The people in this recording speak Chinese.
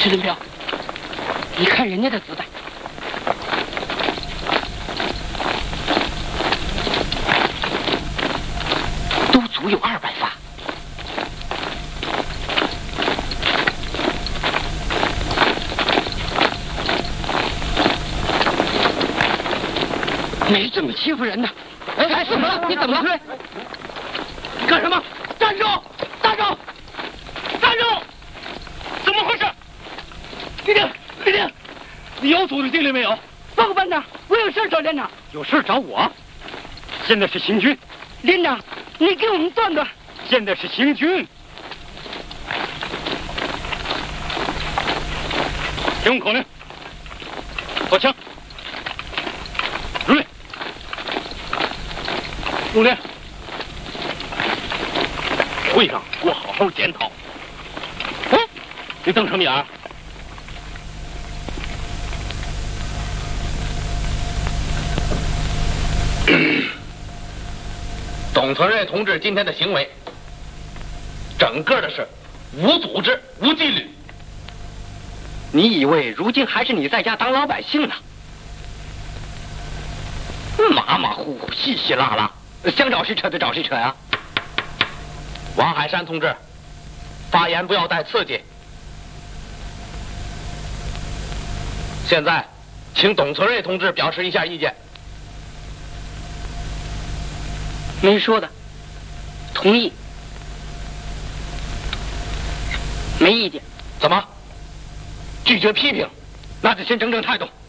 陈林彪，你看人家的子弹，都足有200发。没这么欺负人的。哎，怎么了？你怎么了？你干什么？站住！站住！站住！怎么回事？李丁，李丁，你有组织纪律没有？报告班长，我有事找连长。有事找我？现在是行军。连长，你给我们断断。现在是行军。听口令，放枪，入列。入列。会上给我好好检讨。嗯，你瞪什么眼？ 董存瑞同志今天的行为，整个的是无组织、无纪律。 你以为如今还是你在家当老百姓呢？马马虎虎、稀稀拉拉，想找谁扯就找谁扯呀！ 王海山同志，发言不要带刺激。现在，请董存瑞同志表示一下意见。 没说的，同意，没意见。 怎么？拒绝批评？ 那就先整整态度。